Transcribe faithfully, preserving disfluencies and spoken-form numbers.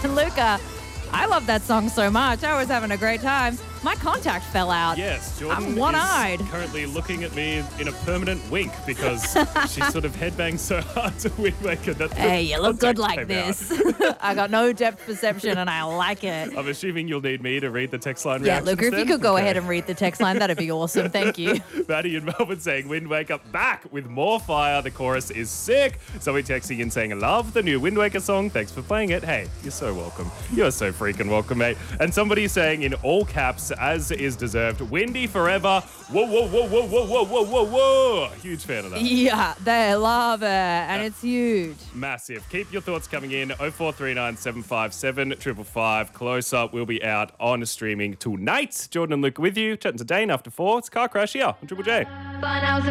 And Luca, I love that song so much. I was having a great time. My contact fell out. Yes, Jordan I'm one-eyed. is currently looking at me in a permanent wink because she sort of headbangs so hard to Wind Waker that the Hey, you look good like contact came this. I got no depth perception and I like it. out. I'm assuming you'll need me to read the text line Yeah, reactions Luca, if you then? could go Okay. ahead and read the text line, that'd be awesome. Thank you. Maddie in Melbourne saying Wind Waker back with more fire. The chorus is sick. Zoe texting in saying, I love the new Wind Waker song. Thanks for playing it. Hey, you're so welcome. You're so freaking welcome, mate. And somebody saying in all caps, as is deserved, Windy forever. Whoa, whoa, whoa, whoa, whoa, whoa, whoa, whoa, whoa. Huge fan of that. Yeah, they love it. And it's huge. Massive. Keep your thoughts coming in. oh four three nine, seven five seven, five five five. Close Up will be out on streaming tonight. Jordan and Luke with you. Chatting to Dane after four. It's Car Crash here on Triple J.